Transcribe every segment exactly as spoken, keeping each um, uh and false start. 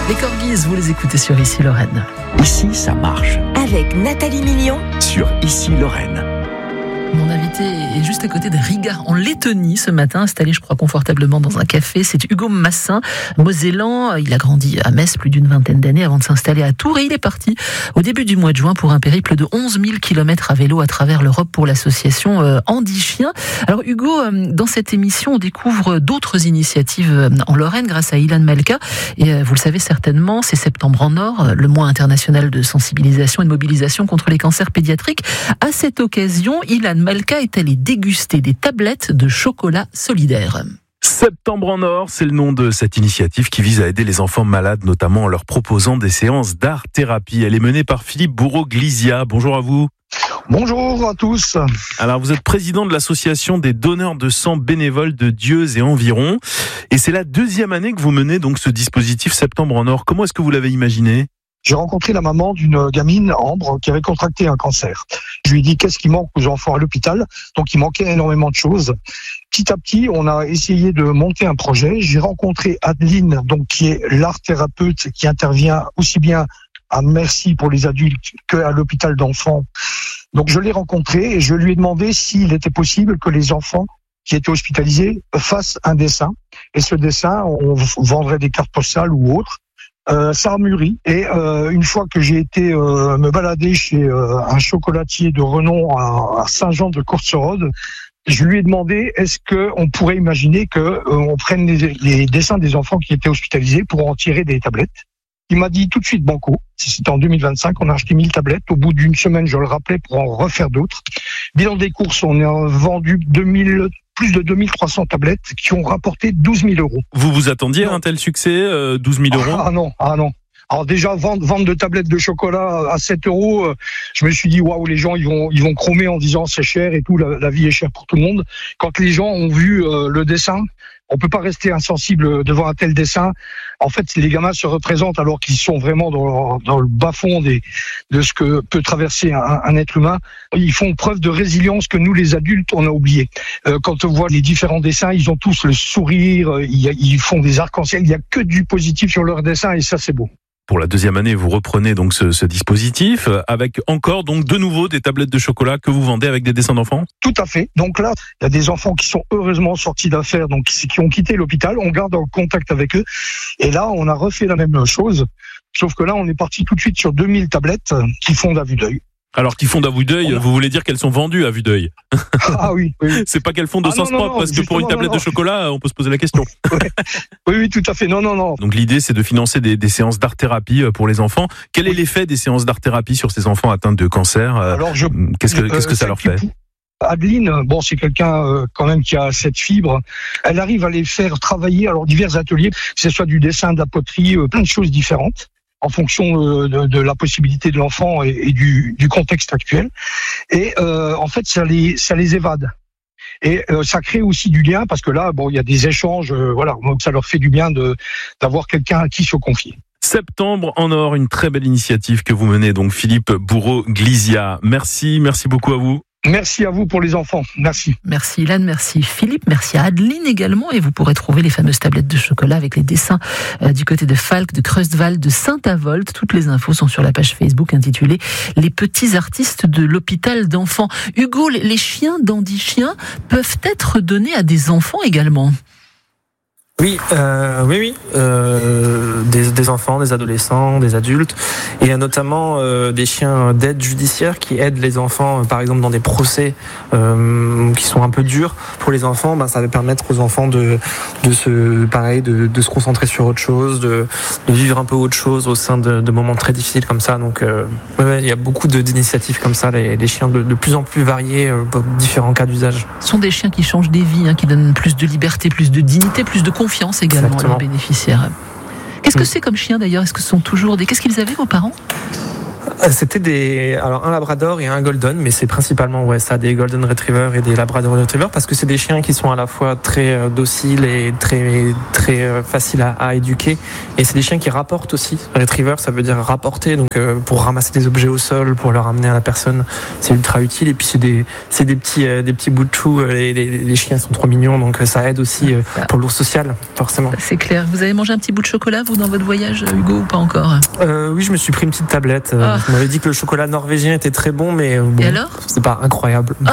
Les Corgis, vous les écoutez sur Ici Lorraine. Ici, ça marche. Avec Nathalie Million Sur Ici Lorraine. Mon invité est juste à côté de Riga, en Lettonie, ce matin, installé, je crois, confortablement dans un café. C'est Hugo Massin, mosellan. Il a grandi à Metz plus d'une vingtaine d'années avant de s'installer à Tours. Et il est parti au début du mois de juin pour un périple de onze mille kilomètres à vélo à travers l'Europe pour l'association euh, Andy Chien. Alors Hugo, euh, dans cette émission, on découvre d'autres initiatives euh, en Lorraine grâce à Ilan Malka. Et euh, vous le savez certainement, c'est Septembre en Or, euh, le mois international de sensibilisation et de mobilisation contre les cancers pédiatriques. À cette occasion, Ilan Malka est allé déguster des tablettes de chocolat solidaire. Septembre en Or, c'est le nom de cette initiative qui vise à aider les enfants malades, notamment en leur proposant des séances d'art-thérapie. Elle est menée par Philippe Bourreau-Glizia. Bonjour à vous. Bonjour à tous. Alors, vous êtes président de l'association des donneurs de sang bénévoles de Dieuze et environ. Et c'est la deuxième année que vous menez donc ce dispositif Septembre en Or. Comment est-ce que vous l'avez imaginé ? J'ai rencontré la maman d'une gamine, Ambre, qui avait contracté un cancer. Je lui ai dit qu'est-ce qui manque aux enfants à l'hôpital. Donc il manquait énormément de choses. Petit à petit, on a essayé de monter un projet. J'ai rencontré Adeline, donc qui est l'art thérapeute qui intervient aussi bien à Merci pour les adultes qu'à l'hôpital d'enfants. Donc je l'ai rencontré et je lui ai demandé s'il était possible que les enfants qui étaient hospitalisés fassent un dessin. Et ce dessin, on vendrait des cartes postales ou autres. Euh, ça a mûri et euh, une fois que j'ai été euh, me balader chez euh, un chocolatier de renom à, à Saint-Jean de Courcerode, je lui ai demandé est-ce que on pourrait imaginer que euh, on prenne les, les dessins des enfants qui étaient hospitalisés pour en tirer des tablettes. Il m'a dit tout de suite banco. C'était en deux mille vingt-cinq, on a acheté mille tablettes. Au bout d'une semaine, je le rappelais pour en refaire d'autres. Bilan des courses, on a vendu deux mille plus de deux mille trois cents tablettes qui ont rapporté douze mille euros. Vous vous attendiez non. à un tel succès, euh, douze mille euros ? Ah non, ah non. Alors déjà, vendre, vendre de tablettes de chocolat à sept euros, euh, je me suis dit, waouh, les gens, ils vont, ils vont chromer en disant c'est cher et tout, la, la vie est chère pour tout le monde. Quand les gens ont vu euh, le dessin, on peut pas rester insensible devant un tel dessin. En fait, les gamins se représentent alors qu'ils sont vraiment dans, dans le bas-fond des, de ce que peut traverser un, un être humain. Ils font preuve de résilience que nous, les adultes, on a oublié. Euh, quand on voit les différents dessins, ils ont tous le sourire, ils, ils font des arcs-en-ciel, il y a que du positif sur leurs dessins et ça, c'est beau. Pour la deuxième année, vous reprenez donc ce, ce dispositif avec encore donc de nouveau des tablettes de chocolat que vous vendez avec des dessins d'enfants ? Tout à fait. Donc là, il y a des enfants qui sont heureusement sortis d'affaires, donc qui ont quitté l'hôpital. On garde en contact avec eux. Et là, on a refait la même chose. Sauf que là, on est parti tout de suite sur deux mille tablettes qui fondent à vue d'œil. Alors qu'ils fondent à vue d'œil, vous voulez dire qu'elles sont vendues à vue d'œil ? Ah oui, oui. C'est pas qu'elles font de ah sens non, non, propre, non, parce que pour une tablette non, non. de chocolat, on peut se poser la question. Oui, oui, tout à fait. Non, non, non. Donc l'idée, c'est de financer des, des séances d'art-thérapie pour les enfants. Quel est l'effet des séances d'art-thérapie sur ces enfants atteints de cancer ? Alors, je, qu'est-ce que, euh, qu'est-ce que ça leur fait ? Adeline, bon, c'est quelqu'un euh, quand même qui a cette fibre. Elle arrive à les faire travailler, alors divers ateliers, que ce soit du dessin, de la poterie, euh, plein de choses différentes, en fonction de, de la possibilité de l'enfant et, et du, du contexte actuel. Et euh, en fait, ça les, ça les évade. Et euh, ça crée aussi du lien parce que là, bon, il y a des échanges, euh, voilà, donc ça leur fait du bien de d'avoir quelqu'un à qui se confier. Septembre en Or, une très belle initiative que vous menez, donc Philippe Bourreau-Glizia. Merci, merci beaucoup à vous. Merci à vous pour les enfants. Merci. Merci Ilan, merci Philippe, merci à Adeline également. Et vous pourrez trouver les fameuses tablettes de chocolat avec les dessins euh, du côté de Falk, de Creusval, de Saint-Avold. Toutes les infos sont sur la page Facebook intitulée « Les petits artistes de l'hôpital d'enfants ». Hugo, les chiens d'Andy Chien peuvent être donnés à des enfants également. Oui, euh, oui, oui, euh, des, des enfants, des adolescents, des adultes, et il y a notamment euh, des chiens d'aide judiciaire qui aident les enfants, par exemple dans des procès euh, qui sont un peu durs pour les enfants. Ben, ça va permettre aux enfants de, de se, pareil, de, de se concentrer sur autre chose, de, de vivre un peu autre chose au sein de, de moments très difficiles comme ça. Donc, euh, ouais, il y a beaucoup de, d'initiatives comme ça, les, les chiens de, de plus en plus variés, euh, pour différents cas d'usage. Ce sont des chiens qui changent des vies, hein, qui donnent plus de liberté, plus de dignité, plus de confiance. Confiance également. Exactement. À leurs bénéficiaires. Qu'est-ce que c'est comme chien d'ailleurs ? Est-ce que ce sont toujours des... Qu'est-ce qu'ils avaient vos parents ? C'était des, alors un Labrador et un Golden, mais c'est principalement ouais ça, des Golden Retriever et des Labrador Retriever, parce que c'est des chiens qui sont à la fois très euh, dociles et très très euh, faciles à, à éduquer, et c'est des chiens qui rapportent aussi. Retriever, ça veut dire rapporter, donc euh, pour ramasser des objets au sol, pour leur amener à la personne, c'est ultra utile. Et puis c'est des c'est des petits euh, des petits bouts de chou. Les, les, les chiens sont trop mignons, donc euh, ça aide aussi euh, pour l'ours social, forcément. C'est clair. Vous avez mangé un petit bout de chocolat vous dans votre voyage, Hugo, ou pas encore? euh, Oui, je me suis pris une petite tablette. Ah. On m'avait dit que le chocolat norvégien était très bon, mais bon, et alors c'est pas incroyable. Ah.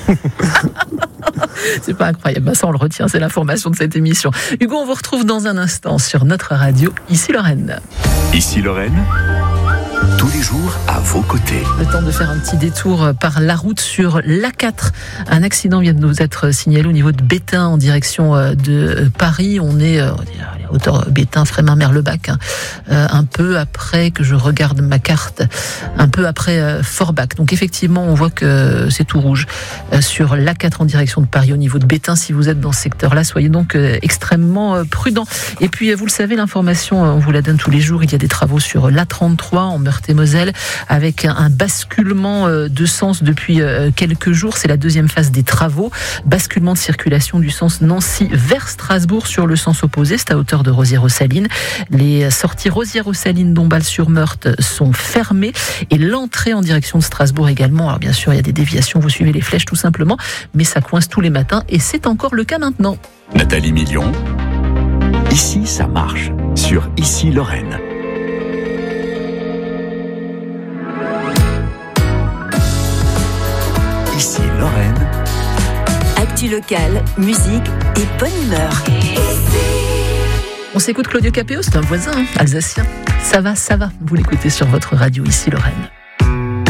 C'est pas incroyable, ça on le retient, c'est l'information de cette émission. Hugo, on vous retrouve dans un instant sur notre radio, Ici Lorraine. Ici Lorraine, tous les jours à vos côtés. Le temps de faire un petit détour par la route sur l'A quatre. Un accident vient de nous être signalé au niveau de Bétain en direction de Paris. On est à hauteur Bétain, Frémin, Merlebach, hein. euh, un peu après que je regarde ma carte, un peu après euh, Forbach. Donc effectivement, on voit que c'est tout rouge euh, sur l'A quatre en direction de Paris au niveau de Bétain. Si vous êtes dans ce secteur-là, soyez donc euh, extrêmement euh, prudents. Et puis, vous le savez, l'information, on vous la donne tous les jours. Il y a des travaux sur l'A trente-trois en Meurthe-et-Moselle avec un, un basculement euh, de sens depuis euh, quelques jours. C'est la deuxième phase des travaux. Basculement de circulation du sens Nancy vers Strasbourg sur le sens opposé. C'est à hauteur de Rosières-aux-Salines. Les sorties Rosières-aux-Salines, Dombasle-sur-Meurthe sont fermées et l'entrée en direction de Strasbourg également. Alors bien sûr, il y a des déviations, vous suivez les flèches tout simplement, mais ça coince tous les matins et c'est encore le cas maintenant. Nathalie Million, Ici ça marche, sur Ici Lorraine. Ici Lorraine. Actu locale, musique et bonne humeur. On s'écoute Claudio Capéo, c'est un voisin hein, alsacien. Ça va, ça va. Vous l'écoutez sur votre radio Ici Lorraine.